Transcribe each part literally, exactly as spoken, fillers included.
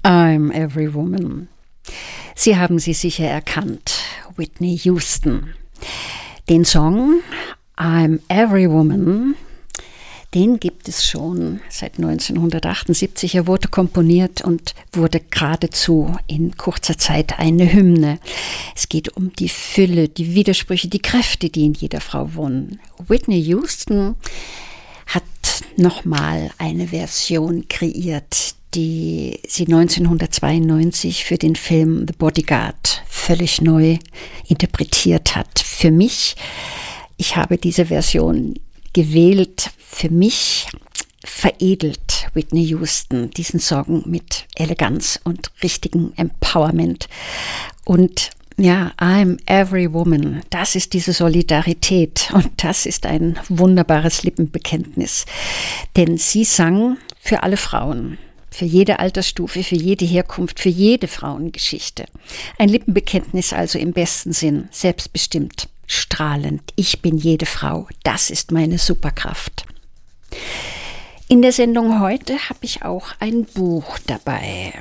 I'm Every Woman. Sie haben sie sicher erkannt, Whitney Houston. Den Song I'm Every Woman, den gibt es schon seit neunzehnhundertachtundsiebzig. Er wurde komponiert und wurde geradezu in kurzer Zeit eine Hymne. Es geht um die Fülle, die Widersprüche, die Kräfte, die in jeder Frau wohnen. Whitney Houston hat nochmal eine Version kreiert, die sie neunzehnhundertzweiundneunzig für den Film The Bodyguard völlig neu interpretiert hat. Für mich, ich habe diese Version gewählt, für mich veredelt Whitney Houston diesen Song mit Eleganz und richtigem Empowerment. Und ja, I'm Every Woman, das ist diese Solidarität und das ist ein wunderbares Lippenbekenntnis. Denn sie sang für alle Frauen, für jede Altersstufe, für jede Herkunft, für jede Frauengeschichte. Ein Lippenbekenntnis also im besten Sinn, selbstbestimmt, strahlend. Ich bin jede Frau, das ist meine Superkraft. In der Sendung heute habe ich auch ein Buch dabei,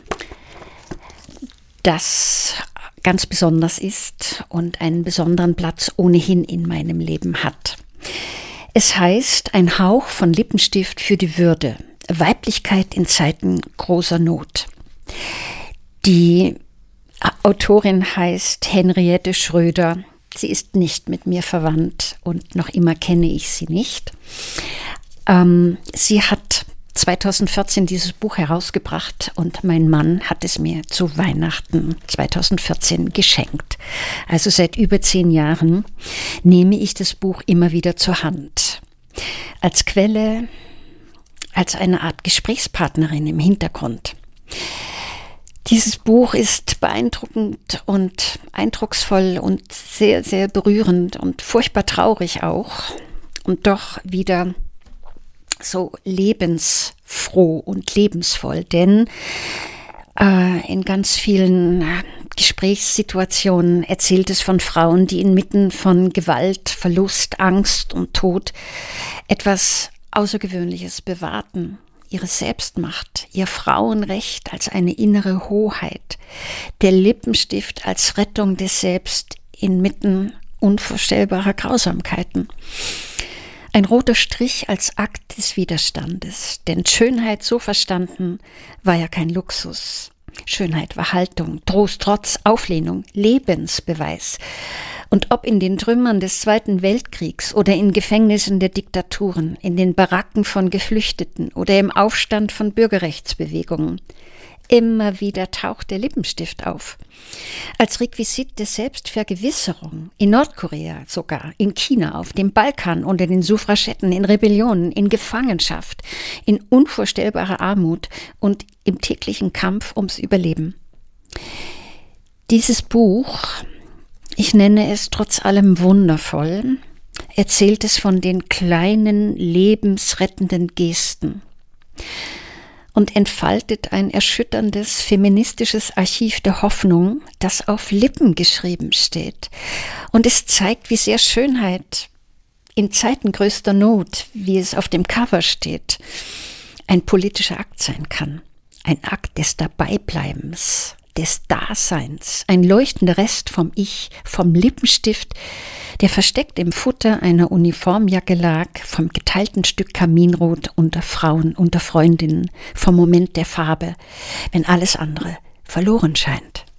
das ganz besonders ist und einen besonderen Platz ohnehin in meinem Leben hat. Es heißt Ein Hauch von Lippenstift für die Würde. Weiblichkeit in Zeiten großer Not. Die Autorin heißt Henriette Schröder. Sie ist nicht mit mir verwandt und noch immer kenne ich sie nicht. Ähm, sie hat zweitausendvierzehn dieses Buch herausgebracht und mein Mann hat es mir zu Weihnachten zweitausendvierzehn geschenkt. Also seit über zehn Jahren nehme ich das Buch immer wieder zur Hand. Als Quelle, als eine Art Gesprächspartnerin im Hintergrund. Dieses Buch ist beeindruckend und eindrucksvoll und sehr, sehr berührend und furchtbar traurig auch und doch wieder so lebensfroh und lebensvoll, denn äh, in ganz vielen Gesprächssituationen erzählt es von Frauen, die inmitten von Gewalt, Verlust, Angst und Tod etwas Außergewöhnliches bewahrten, ihre Selbstmacht, ihr Frauenrecht als eine innere Hoheit, der Lippenstift als Rettung des Selbst inmitten unvorstellbarer Grausamkeiten. Ein roter Strich als Akt des Widerstandes, denn Schönheit so verstanden war ja kein Luxus. Schönheit war Haltung, Trost, Trotz, Auflehnung, Lebensbeweis. Und ob in den Trümmern des Zweiten Weltkriegs oder in Gefängnissen der Diktaturen, in den Baracken von Geflüchteten oder im Aufstand von Bürgerrechtsbewegungen, immer wieder taucht der Lippenstift auf. Als Requisit der Selbstvergewisserung, in Nordkorea sogar, in China, auf dem Balkan, unter den Suffragetten, in Rebellionen, in Gefangenschaft, in unvorstellbarer Armut und im täglichen Kampf ums Überleben. Dieses Buch, ich nenne es trotz allem wundervoll, erzählt es von den kleinen, lebensrettenden Gesten und entfaltet ein erschütterndes feministisches Archiv der Hoffnung, das auf Lippen geschrieben steht. Und es zeigt, wie sehr Schönheit in Zeiten größter Not, wie es auf dem Cover steht, ein politischer Akt sein kann. Ein Akt des Dabeibleibens, des Daseins, ein leuchtender Rest vom Ich, vom Lippenstift, der versteckt im Futter einer Uniformjacke lag, vom geteilten Stück Kaminrot unter Frauen, unter Freundinnen, vom Moment der Farbe, wenn alles andere verloren scheint.